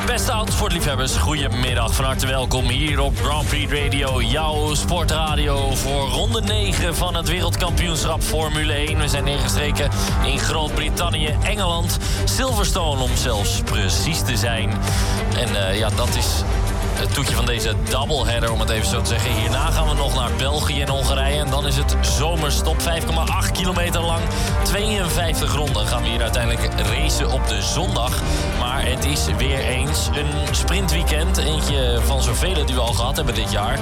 Beste autosportliefhebbers, goedemiddag. Van harte welkom hier op Grand Prix Radio, jouw sportradio voor ronde 9 van het wereldkampioenschap Formule 1. We zijn neergestreken in Groot-Brittannië, Engeland, Silverstone om zelfs precies te zijn. En dat is het toetje van deze doubleheader, om het even zo te zeggen. Hierna gaan we nog naar België en Hongarije. En dan is het zomerstop, 5,8 kilometer lang. 52 ronden gaan we hier uiteindelijk racen op de zondag. Maar het is weer eens een sprintweekend. Eentje van zoveel die we al gehad hebben dit jaar.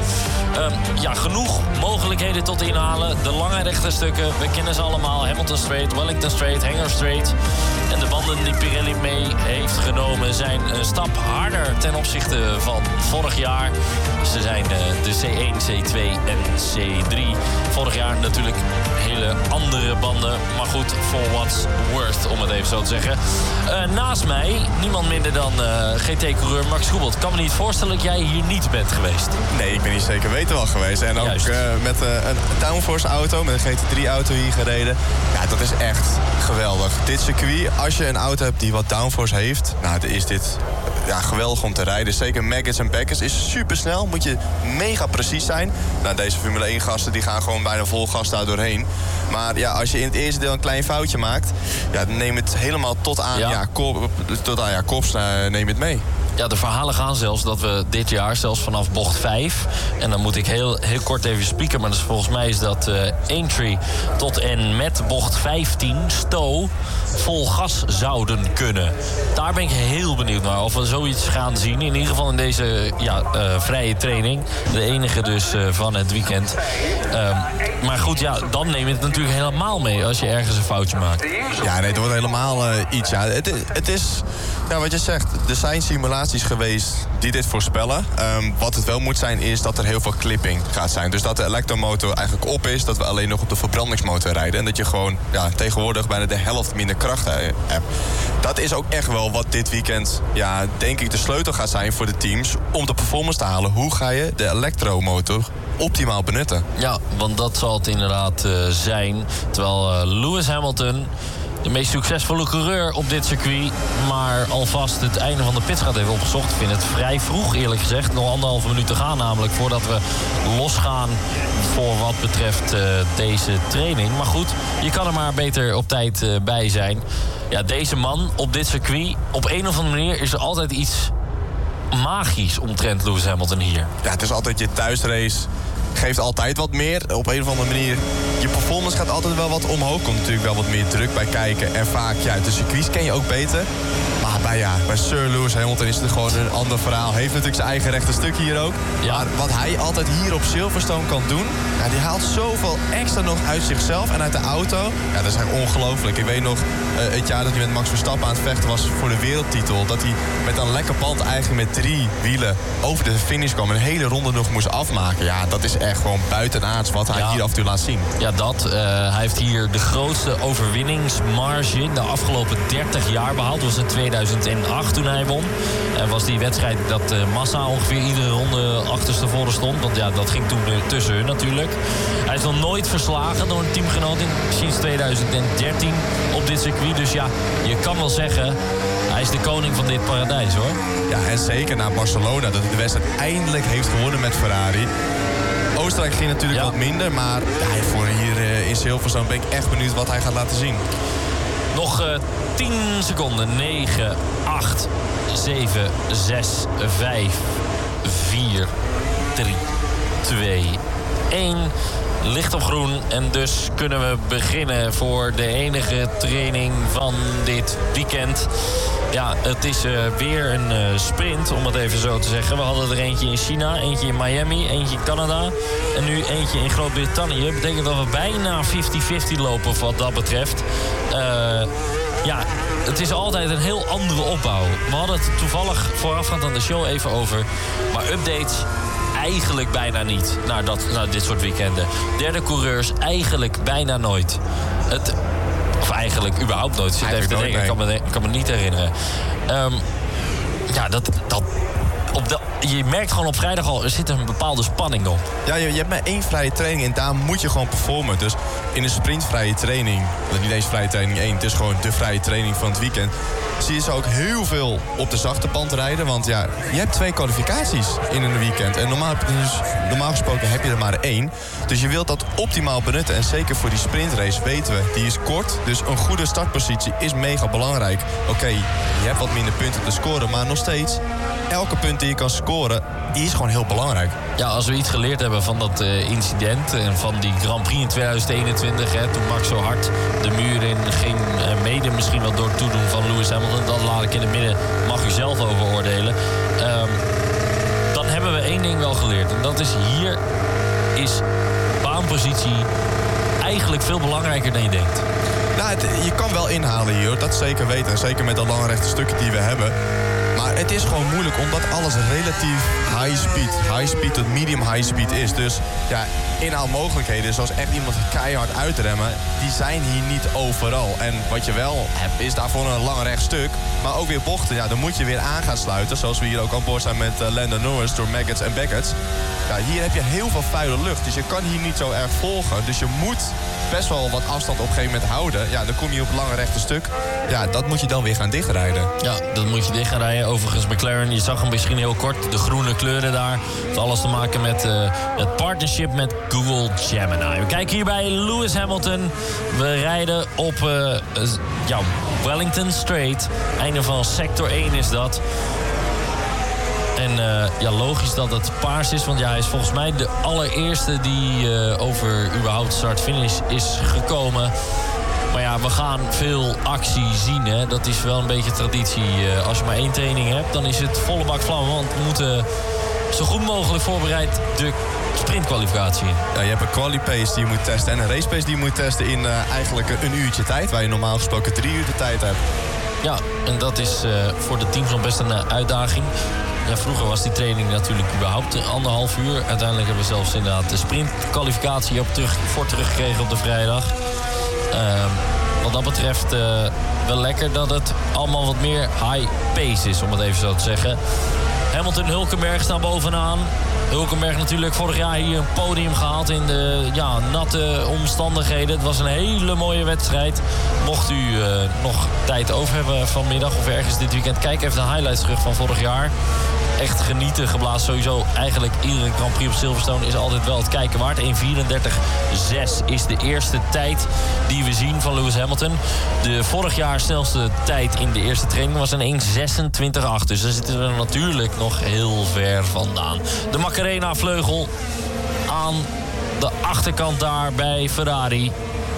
Genoeg mogelijkheden tot inhalen. De lange rechte stukken, we kennen ze allemaal. Hamilton Straight, Wellington Straight, Hangar Straight. En de banden die Pirelli mee heeft genomen zijn een stap harder ten opzichte van vorig jaar. Ze zijn de C1, C2 en C3. Vorig jaar natuurlijk hele andere banden. Maar goed, for what's worth, om het even zo te zeggen. Naast mij, niemand minder dan GT-coureur Max Schoubelt. Ik kan me niet voorstellen dat jij hier niet bent geweest. Nee, ik ben hier zeker weten wel geweest. En ook met een Downforce auto, met een GT3-auto hier gereden. Ja, dat is echt geweldig. Dit circuit, als je een auto hebt die wat Downforce heeft, nou, dan is dit geweldig om te rijden. Zeker Maggots en Beckers is super snel. Moet je mega precies zijn. Nou, deze Formule 1 gasten die gaan gewoon bijna vol gas daar doorheen. Maar ja, als je in het eerste deel een klein foutje maakt, dan neem het helemaal tot aan kops, neem het mee. Ja, de verhalen gaan zelfs dat we dit jaar, zelfs vanaf bocht 5... en dan moet ik heel kort even spieken, maar dus volgens mij is dat Aintree tot en met bocht 15, Stowe, vol gas zouden kunnen. Daar ben ik heel benieuwd naar of we zoiets gaan zien. In ieder geval in deze vrije training. De enige dus van het weekend. Maar goed, dan neem je het natuurlijk helemaal mee als je ergens een foutje maakt. Ja, nee, het wordt helemaal iets. Ja, het is, wat je zegt, er zijn simulaties geweest die dit voorspellen. Wat het wel moet zijn, is dat er heel veel clipping gaat zijn. Dus dat de elektromotor eigenlijk op is, dat we alleen nog op de verbrandingsmotor rijden. En dat je gewoon tegenwoordig bijna de helft minder kracht hebt. Dat is ook echt wel wat dit weekend, denk ik, de sleutel gaat zijn voor de teams om de performance te halen. Hoe ga je de elektromotor optimaal benutten? Ja, want dat zal het inderdaad zijn. Terwijl Lewis Hamilton, de meest succesvolle coureur op dit circuit, maar alvast het einde van de pitstraat heeft opgezocht. Ik vind het vrij vroeg, eerlijk gezegd. Nog 1,5 minuut te gaan namelijk voordat we losgaan voor wat betreft deze training. Maar goed, je kan er maar beter op tijd bij zijn. Ja, deze man op dit circuit, op een of andere manier is er altijd iets magisch omtrent Lewis Hamilton hier. Ja, het is altijd je thuisrace. Geeft altijd wat meer. Op een of andere manier, je performance gaat altijd wel wat omhoog. Komt natuurlijk wel wat meer druk bij kijken. En vaak, de circuits ken je ook beter. Maar bij Sir Lewis Hamilton is het gewoon een ander verhaal. Heeft natuurlijk zijn eigen rechte stuk hier ook. Ja. Maar wat hij altijd hier op Silverstone kan doen, die haalt zoveel extra nog uit zichzelf en uit de auto. Ja, dat is echt ongelooflijk. Ik weet nog het jaar dat hij met Max Verstappen aan het vechten was voor de wereldtitel. Dat hij met een lekker band eigenlijk met 3 wielen over de finish kwam en een hele ronde nog moest afmaken. Ja, dat is echt gewoon buitenaards wat hij hier af en toe laat zien. Ja, hij heeft hier de grootste overwinningsmarge in de afgelopen 30 jaar behaald. Dat was in 2008 toen hij won. En was die wedstrijd dat Massa ongeveer iedere ronde achterstevoren stond. Want dat ging toen tussen hun natuurlijk. Hij is nog nooit verslagen door een teamgenoot sinds 2013 op dit circuit. Dus je kan wel zeggen, hij is de koning van dit paradijs, hoor. Ja, en zeker naar Barcelona, dat hij de wedstrijd eindelijk heeft gewonnen met Ferrari. Oostenrijk ging natuurlijk wat minder, maar voor hier in Silverstone ben ik echt benieuwd wat hij gaat laten zien. Nog 10 seconden. 9, 8, 7, 6, 5, 4, 3, 2, 1. Licht op groen en dus kunnen we beginnen voor de enige training van dit weekend. Ja, het is weer een sprint, om het even zo te zeggen. We hadden er eentje in China, eentje in Miami, eentje in Canada en nu eentje in Groot-Brittannië. Dat betekent dat we bijna 50-50 lopen wat dat betreft. Het is altijd een heel andere opbouw. We hadden het toevallig voorafgaand aan de show even over. Maar updates eigenlijk bijna niet naar dit soort weekenden. Derde coureurs eigenlijk bijna nooit. Of eigenlijk überhaupt nooit. Zit even te denken, ik kan me niet herinneren. Dat je merkt gewoon op vrijdag al, er zit een bepaalde spanning op. Ja, je hebt maar 1 vrije training en daar moet je gewoon performen. Dus in een sprintvrije training, niet eens vrije training 1, het is gewoon de vrije training van het weekend, zie je ze ook heel veel op de zachte band rijden. Want ja, je hebt 2 kwalificaties in een weekend. En normaal gesproken heb je er maar 1. Dus je wilt dat optimaal benutten. En zeker voor die sprintrace weten we, die is kort. Dus een goede startpositie is mega belangrijk. Oké, je hebt wat minder punten te scoren, maar nog steeds, elke punt die je kan scoren, die is gewoon heel belangrijk. Ja, als we iets geleerd hebben van dat incident en van die Grand Prix in 2021... Hè, toen Max zo hard de muur in ging, mede misschien wel door het toedoen van Lewis Hamilton, dat laat ik in het midden, mag u zelf over oordelen. Dan hebben we 1 ding wel geleerd. En dat is, hier is baanpositie eigenlijk veel belangrijker dan je denkt. Nou, je kan wel inhalen hier, dat zeker weten. En zeker met de lange rechte stukken die we hebben. Maar het is gewoon moeilijk omdat alles relatief high speed tot medium high speed is. Dus ja, inhaalmogelijkheden zoals echt iemand keihard uitremmen, die zijn hier niet overal. En wat je wel hebt is daarvoor een lang rechtstuk, maar ook weer bochten. Ja, dan moet je weer aan gaan sluiten, zoals we hier ook aan boord zijn met Lando Norris door Maggots en Beckett's. Ja, hier heb je heel veel vuile lucht, dus je kan hier niet zo erg volgen. Dus je moet best wel wat afstand op een gegeven moment houden. Ja, dan kom je op een lange rechte stuk. Ja, dat moet je dan weer gaan dichtrijden. Ja, dat moet je dicht gaan rijden. Overigens, McLaren, je zag hem misschien heel kort. De groene kleuren daar. Het heeft alles te maken met het partnership met Google Gemini. We kijken hier bij Lewis Hamilton. We rijden op Wellington Straight. Einde van sector 1 is dat. En logisch dat het paars is, want hij is volgens mij de allereerste die over überhaupt start-finish is gekomen. Maar ja, we gaan veel actie zien, hè. Dat is wel een beetje traditie. Als je maar 1 training hebt, dan is het volle bak vlammen. Want we moeten zo goed mogelijk voorbereid de sprintkwalificatie in. Ja, je hebt een quali-pace die je moet testen en een race-pace die je moet testen in eigenlijk een uurtje tijd. Waar je normaal gesproken 3 uur de tijd hebt. Ja, en dat is voor de teams nog best een uitdaging. Ja, vroeger was die training natuurlijk überhaupt 1,5 uur. Uiteindelijk hebben we zelfs inderdaad de sprintkwalificatie voor teruggekregen op de vrijdag. Wat dat betreft wel lekker dat het allemaal wat meer high pace is, om het even zo te zeggen. Hamilton, Hülkenberg staan bovenaan. Hülkenberg natuurlijk vorig jaar hier een podium gehaald in de natte omstandigheden. Het was een hele mooie wedstrijd. Mocht u nog tijd over hebben vanmiddag of ergens dit weekend, kijk even de highlights terug van vorig jaar. Echt genieten, geblazen sowieso. Eigenlijk iedere Grand Prix op Silverstone is altijd wel het kijken waard. 1:34.6 is de eerste tijd die we zien van Lewis Hamilton. De vorig jaar snelste tijd in de eerste training was een 1:26.8. Dus daar zitten we natuurlijk nog heel ver vandaan. De Macarena-vleugel aan de achterkant daar bij Ferrari.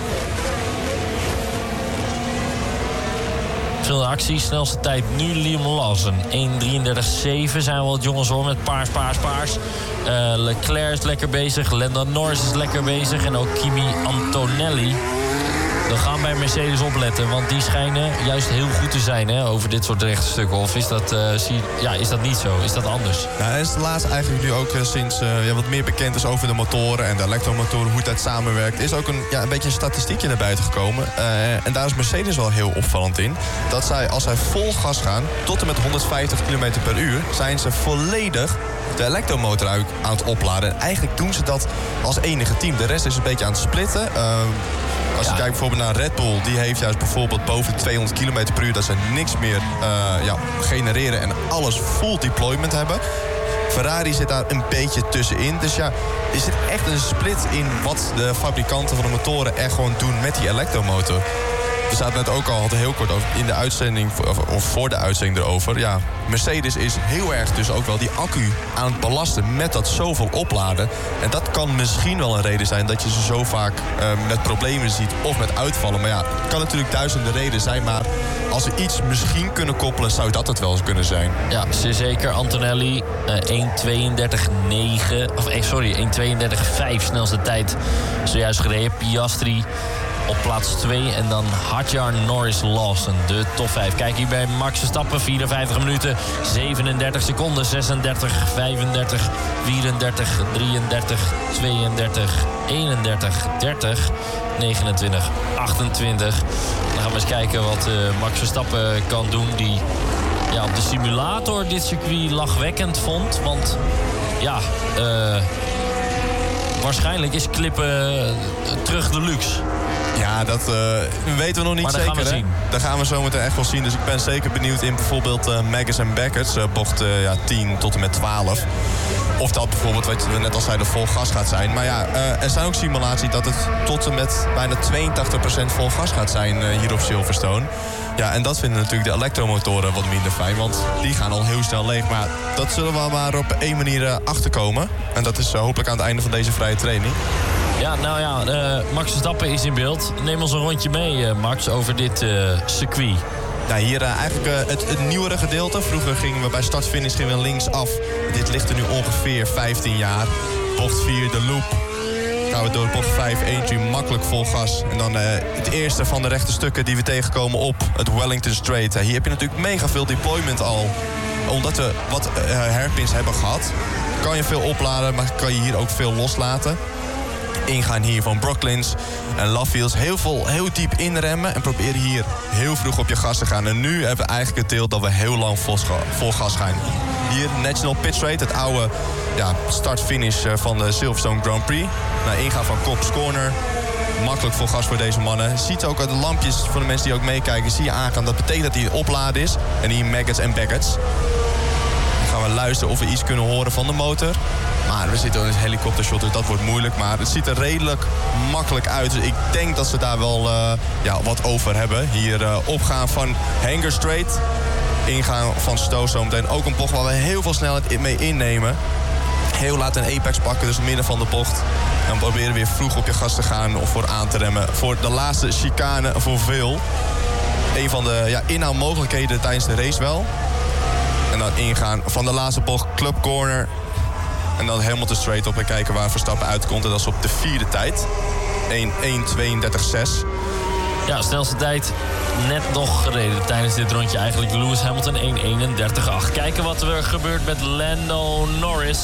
Veel actie, snelste tijd nu Liam Lawson. 1:33.7 zijn we wat jongens hoor met paars. Leclerc is lekker bezig, Lando Norris is lekker bezig en ook Kimi Antonelli. We gaan bij Mercedes opletten, want die schijnen juist heel goed te zijn hè, over dit soort rechte Of is dat, is dat niet zo? Is dat anders? Nou, het is de laatste eigenlijk nu ook sinds wat meer bekend is over de motoren en de elektromotoren, hoe dat samenwerkt, is ook een beetje een statistiekje naar buiten gekomen. En daar is Mercedes wel heel opvallend in. Dat zij, als zij vol gas gaan, tot en met 150 km per uur, zijn ze volledig de elektromotor aan het opladen. En eigenlijk doen ze dat als enige team. De rest is een beetje aan het splitten. Als je kijkt bijvoorbeeld naar Red Bull, die heeft juist bijvoorbeeld boven 200 km per uur dat ze niks meer genereren en alles full deployment hebben. Ferrari zit daar een beetje tussenin. Dus ja, er zit echt een split in wat de fabrikanten van de motoren echt gewoon doen met die elektromotor. We zaten net ook al heel kort over in de uitzending, of voor de uitzending erover. Ja, Mercedes is heel erg dus ook wel die accu aan het belasten met dat zoveel opladen. En dat kan misschien wel een reden zijn dat je ze zo vaak met problemen ziet of met uitvallen. Maar ja, het kan natuurlijk duizenden redenen zijn. Maar als we iets misschien kunnen koppelen, zou dat het wel eens kunnen zijn. Ja, zeker. Antonelli 1:32.5 snelste tijd zojuist gereden. Piastri op plaats 2 en dan Hadjar, Norris, Lawson, de top 5. Kijk hier bij Max Verstappen, 54 minuten, 37 seconden, 36, 35, 34, 33, 32, 31, 30, 29, 28. Dan gaan we eens kijken wat Max Verstappen kan doen, die op de simulator dit circuit lachwekkend vond. Want ja, waarschijnlijk is klippen terug de luxe. Ja, dat weten we nog niet maar zeker. Gaan we zien. Dat gaan we zo meteen echt wel zien. Dus ik ben zeker benieuwd in bijvoorbeeld Maggers en Beckett's bocht 10 tot en met 12. Of dat bijvoorbeeld, wat we net al zeiden, vol gas gaat zijn. Maar ja, er zijn ook simulaties dat het tot en met bijna 82% vol gas gaat zijn hier op Silverstone. Ja, en dat vinden natuurlijk de elektromotoren wat minder fijn. Want die gaan al heel snel leeg. Maar dat zullen we maar op één manier achterkomen. En dat is hopelijk aan het einde van deze vrije training. Ja, nou ja, Max Verstappen is in beeld. Neem ons een rondje mee, Max, over dit circuit. Ja, hier eigenlijk het nieuwere gedeelte. Vroeger gingen we bij start-finish linksaf. Dit ligt er nu ongeveer 15 jaar. Bocht 4, de loop. Gaan we door bocht 5, entry, makkelijk vol gas. En dan het eerste van de rechte stukken die we tegenkomen op het Wellington Straight. Hier heb je natuurlijk mega veel deployment al. Omdat we wat hairpins hebben gehad, kan je veel opladen, maar kan je hier ook veel loslaten. Ingaan hier van Brooklyn's en Lovefields. Heel diep inremmen en proberen hier heel vroeg op je gas te gaan. En nu hebben we eigenlijk het deel dat we heel lang vol gas gaan. Hier National Pit Straight, het oude start-finish van de Silverstone Grand Prix. Nou, ingaan van Cox Corner. Makkelijk vol gas voor deze mannen. Je ziet ook uit de lampjes voor de mensen die ook meekijken, zie je aangaan. Dat betekent dat hij opladen is. En hier Maggers en Beckett's. Dan gaan we luisteren of we iets kunnen horen van de motor. Maar we zitten in een helikoptershot, dus dat wordt moeilijk. Maar het ziet er redelijk makkelijk uit. Dus ik denk dat ze daar wel wat over hebben. Hier opgaan van Hanger Straight. Ingaan van Stowe zometeen. Ook een bocht waar we heel veel snelheid mee innemen. Heel laat een apex pakken, dus het midden van de bocht. En proberen weer vroeg op je gas te gaan of voor aan te remmen. Voor de laatste chicane voor veel. Een van de inhaalmogelijkheden tijdens de race wel. En dan ingaan van de laatste bocht, Club Corner. En dan helemaal te straight op en kijken waar Verstappen uitkomt. En dat is op de 4e tijd. 1:32.6. Ja, snelste tijd net nog gereden tijdens dit rondje eigenlijk. Lewis Hamilton 1:31.8. Kijken wat er gebeurt met Lando Norris.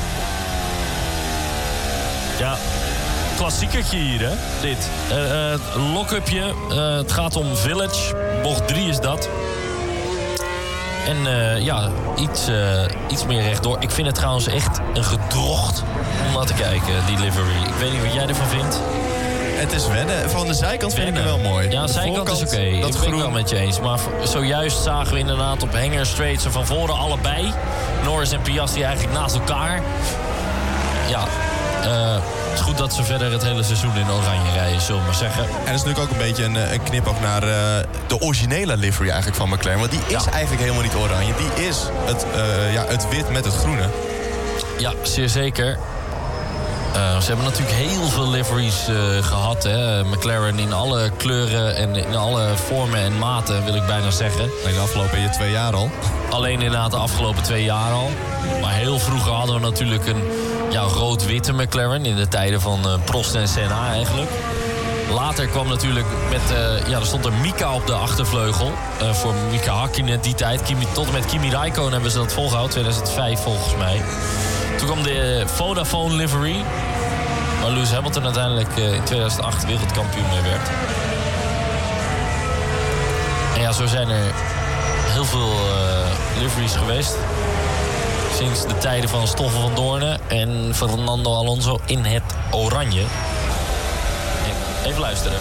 Ja, klassiekertje hier, hè, dit. Lock-upje. Het gaat om Village. Bocht 3 is dat. En iets meer rechtdoor. Ik vind het trouwens echt een gedrocht om naar te kijken, die livery. Ik weet niet wat jij ervan vindt. Het is wennen. Van de zijkant vind ik het wel mooi. Ja, de zijkant is oké. Dat ben ik wel met je eens. Maar zojuist zagen we inderdaad op Hanger Straight ze van voren allebei. Norris en Piastri eigenlijk naast elkaar. Ja, het is goed dat ze verder het hele seizoen in oranje rijden, zullen we maar zeggen. En het is natuurlijk ook een beetje een knipoog naar de originele livery eigenlijk van McLaren. Want die is eigenlijk helemaal niet oranje. Die is het wit met het groene. Ja, zeer zeker. Ze hebben natuurlijk heel veel liveries gehad. Hè? McLaren in alle kleuren en in alle vormen en maten, wil ik bijna zeggen. De afgelopen 2 jaar al. Alleen inderdaad de afgelopen 2 jaar al. Maar heel vroeger hadden we natuurlijk een rood-witte McLaren in de tijden van Prost en Senna eigenlijk. Later kwam natuurlijk met, er stond er Mika op de achtervleugel. Voor Mika Hakkinen die tijd. Tot en met Kimi Räikkönen hebben ze dat volgehouden, 2005 volgens mij. Toen kwam de Vodafone livery, waar Lewis Hamilton uiteindelijk in 2008 wereldkampioen mee werd. En ja, zo zijn er heel veel liveries geweest. Sinds de tijden van Stoffel van Doornen en Fernando Alonso in het oranje. Even luisteren.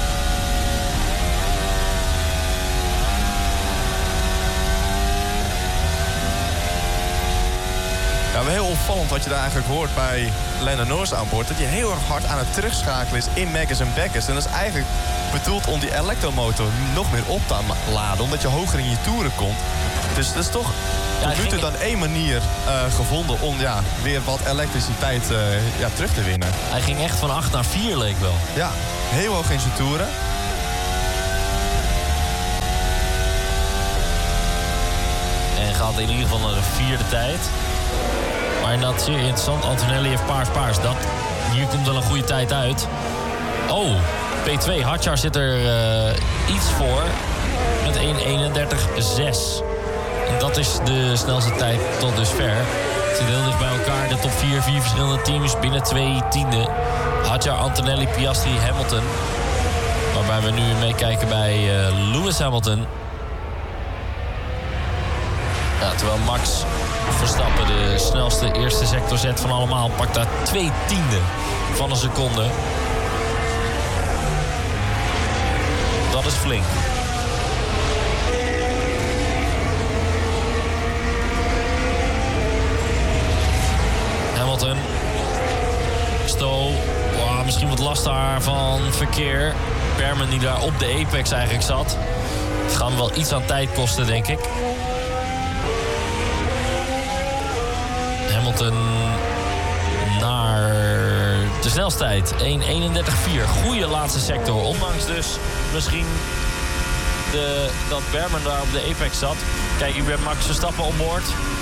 Ja, heel opvallend wat je daar eigenlijk hoort bij Lando Norris aan boord. Dat je heel erg hard aan het terugschakelen is in Maggers en Beckett's. En dat is eigenlijk bedoeld om die elektromotor nog meer op te laden. Omdat je hoger in je toeren komt. Dus dat is toch tot nu toe dan één manier gevonden om weer wat elektriciteit terug te winnen. Hij ging echt van 8 naar 4 leek wel. Ja, heel hoog in zijn toeren. En gaat in ieder geval naar de 4e tijd. Maar inderdaad zeer interessant. Antonelli heeft paars. Hier komt wel een goede tijd uit. Oh, P2. Hadjar zit er iets voor. Met 1:31.6. En dat is de snelste tijd tot dusver. Het zit heel dicht bij elkaar. De top 4 verschillende teams binnen 2/10. Hadjar, Antonelli, Piastri, Hamilton. Waarbij we nu meekijken bij Lewis Hamilton. Ja, terwijl Max Verstappen de snelste eerste sectorzet van allemaal pakt daar 2/10 van een seconde. Dat is flink. Hamilton. Stowe. Wow, misschien wat last daar van verkeer. Berman die daar op de apex eigenlijk zat. Het gaat hem wel iets aan tijd kosten, denk ik. Hamilton naar de snelheid. 1:31.4. Goede laatste sector. Ondanks dus misschien dat Berman daar op de apex zat. Kijk, hier werd Max Verstappen onboord.